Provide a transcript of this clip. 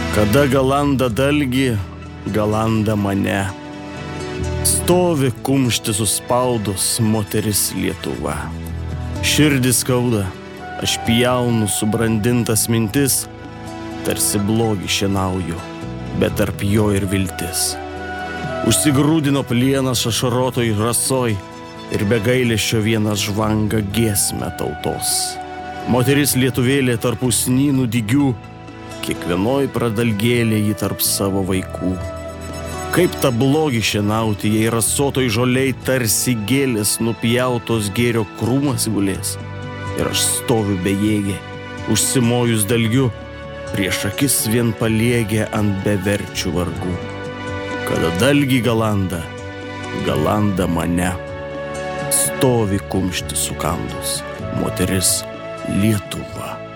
Kada galanda dalgį, galanda mane. Stovi kumštį suspaudus moteris Lietuva. Širdis skauda, aš pjaunu subrandintas mintis, tarsi blogį šienauju, bet tarp jo ir viltis. Užsigrūdino plienas ašarotoj rasoj ir be gailesčio vienas žvanga giesmę tautos. Moteris lietuvėlė tarp usnynų dygių, kiekvienoj pradalgėlė ji tarp savo vaikų. Kaip tą blogį šienauti, jei rasotoj žoliai tarsi gėlės nupjautos gėrio krūmas gulės. Ir aš stoviu bejėgė, užsimojus dalgiu, prieš akis vien paliegė ant beverčių vargų. Kada dalgį galanda, galanda mane. Stovi kumštį sukandus moteris Lietuva.